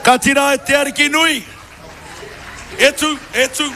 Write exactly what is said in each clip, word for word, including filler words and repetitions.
Ka tira e te ariki nui. Etu, etu.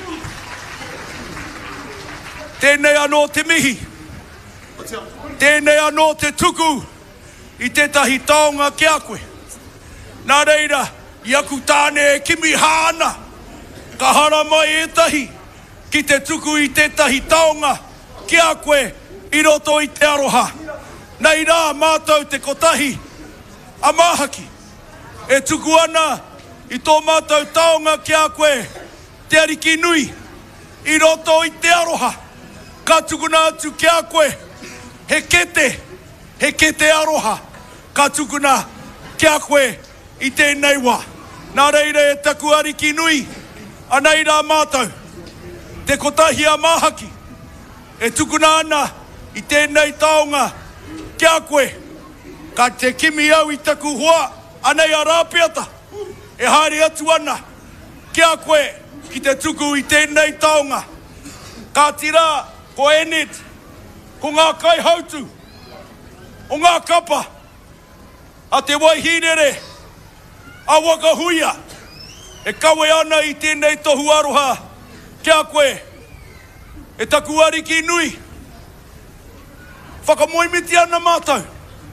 Tēnei anō te mihi. Tēnei anō te tuku i tētahi taonga ki a koe. Nā reira, i aku tāne e kimi hāna. Ka hara mai etahi ki te tuku i tētahi taonga ki a koe i roto i te aroha. Nei rā mātou te kotahi a māhaki. E tuku ana i tō mātou taonga ki a koe te ariki nui i roto i te aroha. Ka tukuna atu ki a koe he kete, he kete aroha. Ka tukuna ki a koe i tēnei wā. Nā reira e taku ariki nui a nei rā mātou. Te kotahi a māhaki e tukuna ana i tēnei taonga ki a koe. Ka te kimi au i taku hoa anei a rāpiata. E haere atu ana ki a koe ki te tuku i tēnei taonga. Ka tira ko Enid, ko ngā kai hautu, o ngā kapa, a te waihirere, a wakahuia, e kawe ana i tēnei tohu aroha ki a koe, e taku ariki nui, whakamoimiti ana mātou.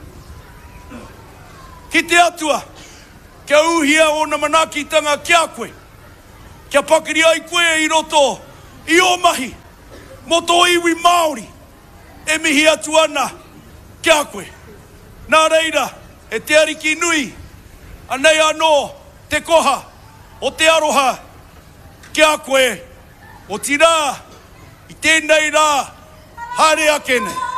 Ki te atua, kia uhia o na manakitanga ki a koe, kia pakiri ai koe i roto i o mahi, mo tō iwi Māori, e mihi atu ana ki a koe. Nā reira, e te ariki nui, anei anō te koha o te aroha ki a koe, o tira i tēnei rā, haere ake nei.